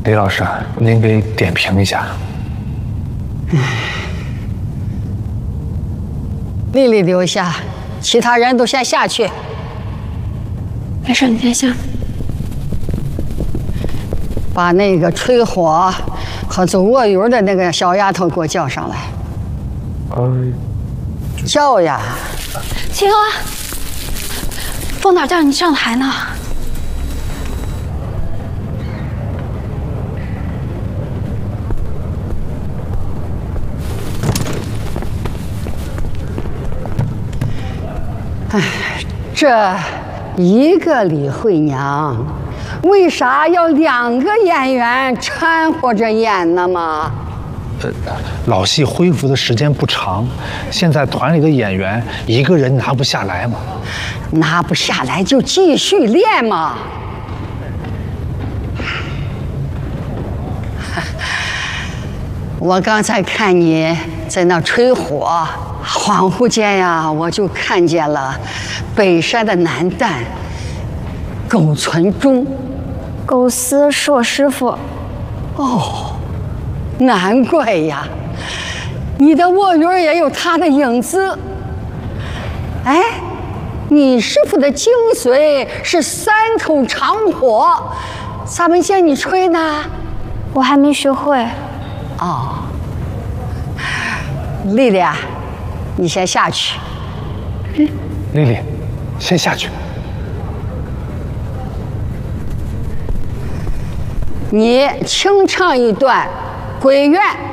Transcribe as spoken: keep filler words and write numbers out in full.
李老师，您给点评一下。 丽丽留下，其他人都先下去。 没事，你先下。 把那个吹火和走卧云的那个小丫头给我叫上来。 嗯、 呃，叫呀！ 青娥，凤导叫你上台呢。 哎，这一个李慧娘，为啥要两个演员掺和着演呢嘛？ 呃，老戏恢复的时间不长，现在团里的演员一个人拿不下来嘛。 拿不下来就继续练嘛。我刚才看你在那吹火，恍惚间呀，我就看见了北山的男旦苟存忠。 苟思是我师傅。 哦，难怪呀，你的卧云也有他的影子。哎，你师傅的精髓是三口长火，咋没见你吹呢？ 我还没学会。 哦，丽丽啊，你先下去。 嗯，丽丽，先下去。 你清唱一段《鬼怨》。